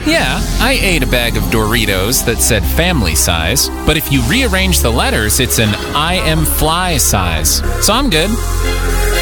Yeah, I ate a bag of Doritos that said family size, but if you rearrange the letters, it's an I am fly size. So I'm good.